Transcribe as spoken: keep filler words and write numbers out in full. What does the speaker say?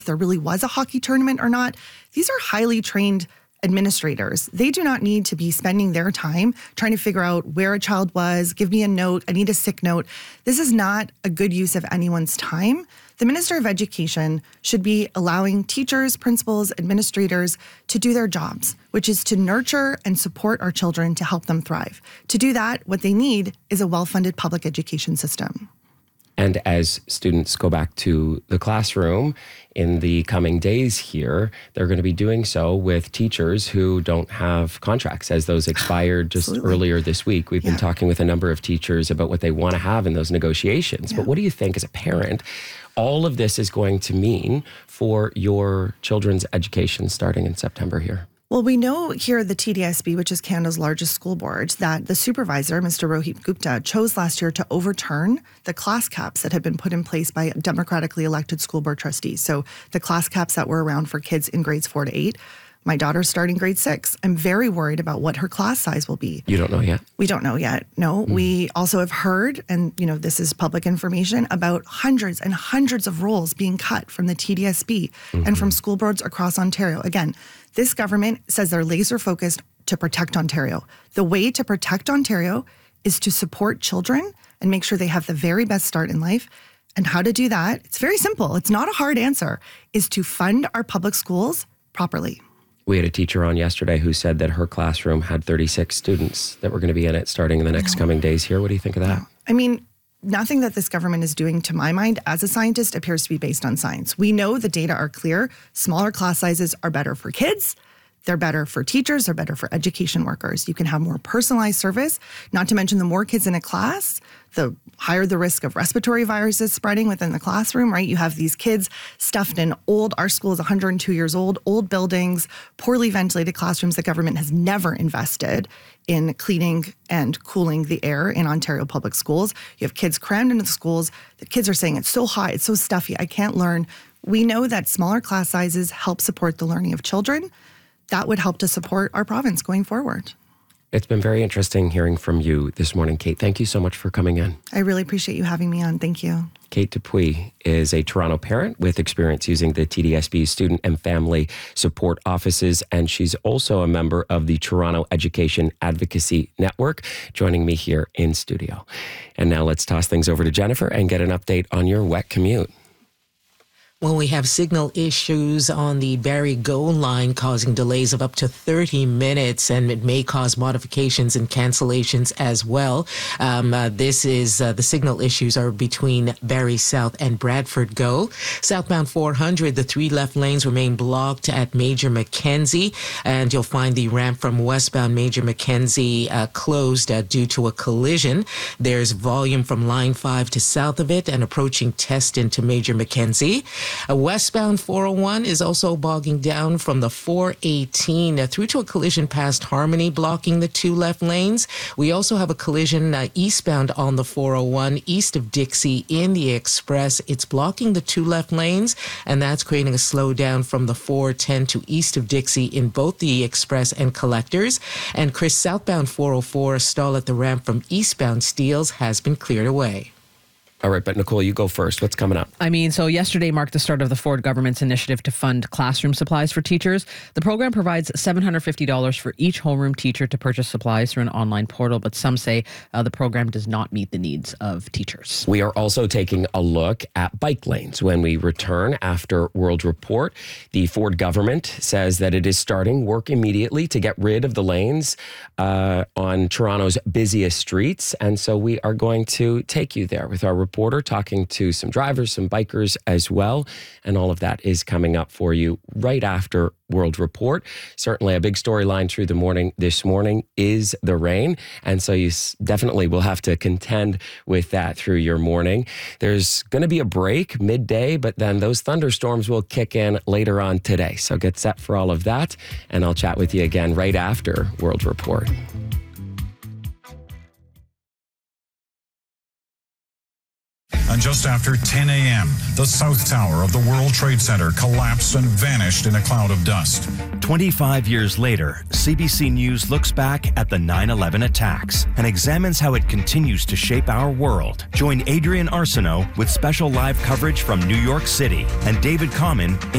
if there really was a hockey tournament or not. These are highly trained administrators. They do not need to be spending their time trying to figure out where a child was, give me a note, I need a sick note. This is not a good use of anyone's time. The Minister of Education should be allowing teachers, principals, administrators to do their jobs, which is to nurture and support our children to help them thrive. To do that, what they need is a well-funded public education system. And as students go back to the classroom in the coming days here, they're going to be doing so with teachers who don't have contracts, as those expired just Absolutely. earlier this week. We've yeah. been talking with a number of teachers about what they want to have in those negotiations. Yeah. But what do you think as a parent all of this is going to mean for your children's education starting in September here? Well, we know here at the T D S B, which is Canada's largest school board, that the supervisor, Mister Rohit Gupta, chose last year to overturn the class caps that had been put in place by democratically elected school board trustees. So the class caps that were around for kids in grades four to eight. My daughter's starting grade six. I'm very worried about what her class size will be. You don't know yet? We don't know yet. No. Mm. We also have heard, and you know, this is public information, about hundreds and hundreds of roles being cut from the T D S B mm-hmm. and from school boards across Ontario. Again, this government says they're laser focused to protect Ontario. The way to protect Ontario is to support children and make sure they have the very best start in life. And how to do that, it's very simple. It's not a hard answer, is to fund our public schools properly. We had a teacher on yesterday who said that her classroom had thirty-six students that were going to be in it starting in the next no. coming days here. What do you think of that? No. I mean, nothing that this government is doing, to my mind, as a scientist, appears to be based on science. We know the data are clear. Smaller class sizes are better for kids. They're better for teachers. They're better for education workers. You can have more personalized service, not to mention the more kids in a class, the higher the risk of respiratory viruses spreading within the classroom, right? You have these kids stuffed in old, our school is one hundred two years old, old buildings, poorly ventilated classrooms. The government has never invested in cleaning and cooling the air in Ontario public schools. You have kids crammed into the schools. The kids are saying it's so hot, it's so stuffy, I can't learn. We know that smaller class sizes help support the learning of children. That would help to support our province going forward. It's been very interesting hearing from you this morning, Kate. Thank you so much for coming in. I really appreciate you having me on. Thank you. Kate Dupuy is a Toronto parent with experience using the T D S B Student and Family Support Offices, and she's also a member of the Toronto Education Advocacy Network, joining me here in studio. And now let's toss things over to Jennifer and get an update on your wet commute. Well, we have signal issues on the Barrie GO line causing delays of up to thirty minutes, and it may cause modifications and cancellations as well. Um, uh, this is uh, the signal issues are between Barrie South and Bradford GO. Southbound four hundred, the three left lanes remain blocked at Major Mackenzie, and you'll find the ramp from westbound Major Mackenzie uh, closed uh, due to a collision. There's volume from line five to south of it and approaching Teston to Major Mackenzie. A westbound four oh one is also bogging down from the four eighteen uh, through to a collision past Harmony, blocking the two left lanes. We also have a collision uh, eastbound on the four oh one, east of Dixie in the Express. It's blocking the two left lanes, and that's creating a slowdown from the four ten to east of Dixie in both the Express and Collectors. And Chris, southbound four oh four, a stall at the ramp from eastbound Steeles has been cleared away. All right, but Nicole, you go first. What's coming up? I mean, so yesterday marked the start of the Ford government's initiative to fund classroom supplies for teachers. The program provides seven hundred fifty dollars for each homeroom teacher to purchase supplies through an online portal, but some say uh, the program does not meet the needs of teachers. We are also taking a look at bike lanes when we return after World Report. The Ford government says that it is starting work immediately to get rid of the lanes uh, on Toronto's busiest streets, and so we are going to take you there with our report. Reporter talking to some drivers, some bikers as well. And all of that is coming up for you right after World Report. Certainly a big storyline through the morning this morning is the rain. And so you definitely will have to contend with that through your morning. There's going to be a break midday, but then those thunderstorms will kick in later on today. So get set for all of that. And I'll chat with you again right after World Report. And just after ten a.m., the South Tower of the World Trade Center collapsed and vanished in a cloud of dust. twenty-five years later, C B C News looks back at the nine eleven attacks and examines how it continues to shape our world. Join Adrian Arsenault with special live coverage from New York City and David Common